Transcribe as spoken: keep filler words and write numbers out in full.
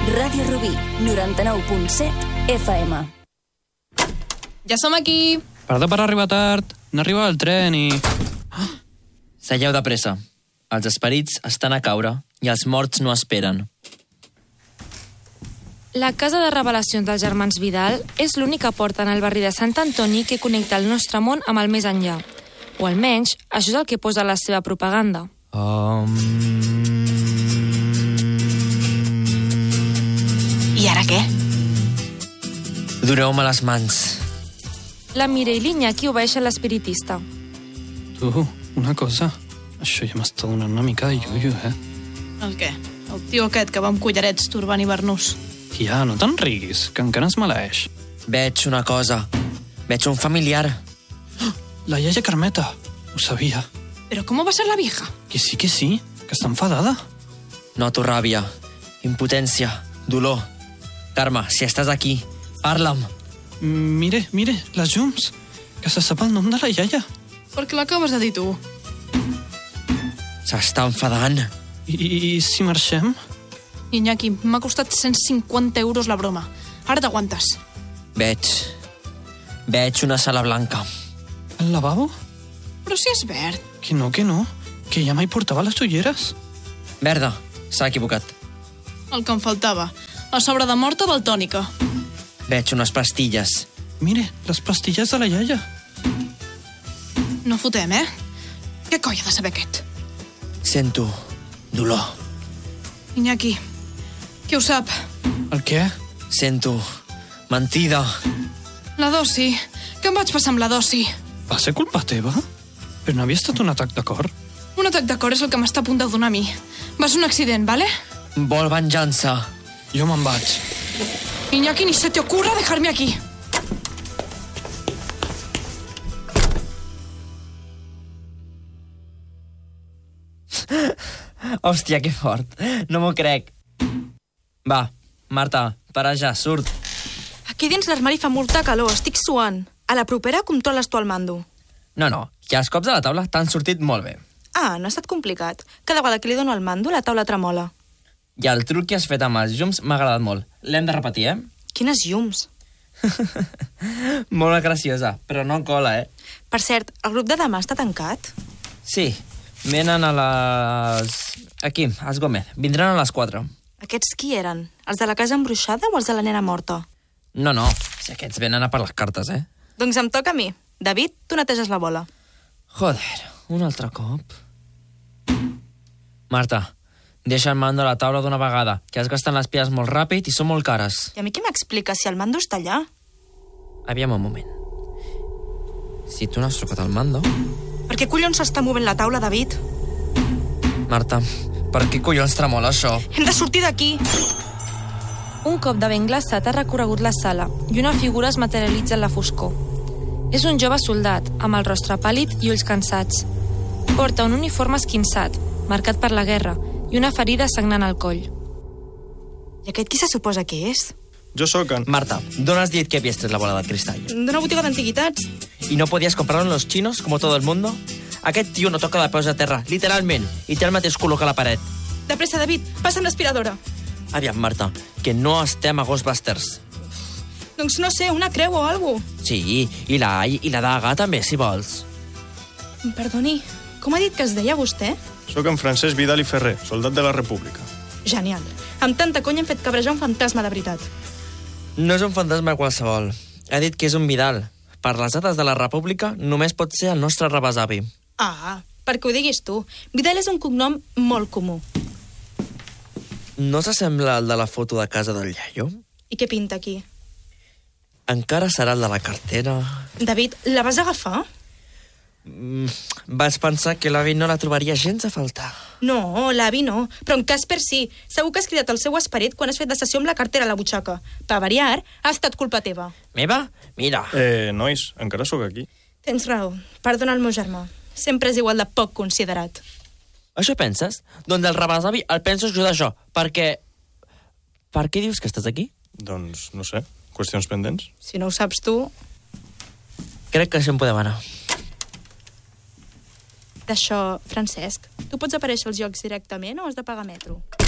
Ràdio Rubí, noranta-nou punt set F M. Ja som aquí. Perdó per arribar tard. No arribava el tren i... Oh! Seieu de pressa. Els esperits estan a caure i els morts no esperen. La casa de revelacions dels germans Vidal és l'única porta en el barri de Sant Antoni que connecta el nostre món amb el més enllà. O almenys, això és el que posa la seva propaganda. Um... I ara què? Doneu-me les mans. La Mireia i l'Iñaki obeeixen l'espiritista. Tu, una cosa. Això ja m'està donant una mica de iuio, eh? El què? El tio aquest que va amb collarets turbant i barnús. Tia, no te'n riguis, que encara es maleeix. Veig una cosa. Veig un familiar. Oh, la iaia Carmeta. Ho sabia. Però com va ser la vieja? Que sí, que sí, que està enfadada. Noto ràbia, impotència, dolor. Carme, si estàs aquí, parla'm. Mire, mire, les llums, que se sap el nom de la iaia. Per què l'acabes de dir tu? S'està enfadant. I, I si marxem? Iñaki, m'ha costat cent cinquanta euros la broma. Ara t'aguantes. Veig. Veig una sala blanca. El lavabo? Però si és verd. Que no, que no, que ja mai portava les ulleres. Verda, s'ha equivocat. El que em faltava. A sobre de morta daltònica. Veig unes pastilles. Mire, les pastilles de la iaia. No fotem, eh? Què coi ha de saber aquest? Sento dolor. Iñaki, qui ho sap? El què? Sento mentida. La dosi. Què em vaig passar amb la dosi? Va ser culpa teva? Però no havia estat un atac de cor? Un atac de cor és el que m'està a punt de donar a mi. Va ser un accident, vale? Vol venjança. Jo me'n vaig. Iñaki, ni se te ocurra dejarme aquí. Hòstia, que fort. No m'ho crec. Va, Marta, para ja, surt. Aquí dins l'armari fa molta calor, estic suant. A la propera controles tu el mando. No, no, que els cops de la taula t'han sortit molt bé. Ah, no ha estat complicat. Cada vegada que li dono el mando, la taula tremola. I el truc que has fet amb els llums m'ha agradat molt. L'hem de repetir, eh? Quines llums? Molt graciosa, però no cola, eh? Per cert, el grup de demà està tancat? Sí, venen a les... Aquí, als Gómez. Vindran a les quatre. Aquests qui eren? Els de la casa embruixada o els de la nena morta? No, no, si aquests venen a per les cartes, eh? Doncs em toca a mi. David, tu neteges la bola. Joder, un altre cop. Marta, deixa el mando a la taula d'una vegada, que has gastat les piles molt ràpid i són molt cares. I a mi què m'explica si el mando està allà? Aviam un moment. Si tu no has trucat el mando... Per què collons s'està movent la taula, David? Marta, per què collons tremola això? Hem de sortir d'aquí! Un cop de vent glaçat ha recorregut la sala i una figura es materialitza en la foscor. És un jove soldat, amb el rostre pàl·lid i ulls cansats. Porta un uniforme esquinçat, marcat per la guerra, i una ferida sagnant al coll. I aquest qui se suposa que és? Jo sóc en... Marta, ¿dónde has dit que habías traído la bola de cristal? D'una botiga d'antiguitats. ¿Y no podías comprarlo en los chinos, como todo el mundo? Aquest tio no toca de peus a terra, literalment, i té el mateix color que la paret. De pressa, David, passa'm l'aspiradora. Aviam, Marta, que no estem a Ghostbusters. Doncs no sé, una creu o alguna cosa. Sí, i la i, i la daga també, si vols. Perdoni, com ha dit que es deia vostè? Sóc en Francesc Vidal i Ferrer, soldat de la República. Genial. Amb tanta conya hem fet cabrejar un fantasma de veritat. No és un fantasma qualsevol. Ha dit que és un Vidal. Per les dates de la República només pot ser el nostre rebesavi. Ah, perquè ho diguis tu. Vidal és un cognom molt comú. No s'assembla al de la foto de casa del iaio? I què pinta aquí? Encara serà el de la cartera. David, la vas agafar? Mm, vaig pensar que l'avi no la trobaria gens a faltar. No, l'avi no, però en Casper sí. Segur que has cridat el seu esperit quan has fet de sessió amb la cartera a la butxaca. Per variar, ha estat culpa teva. Meva? Mira. Eh, nois, encara sóc aquí. Tens raó. Perdona el meu germà. Sempre és igual de poc considerat. Això penses? Doncs el rebesavi el penso ajudar jo, perquè... Per què dius que estàs aquí? Doncs, no sé, qüestions pendents. Si no ho saps tu... Crec que això en podem anar. D'això, Francesc, tu pots aparèixer als jocs directament o has de pagar metro?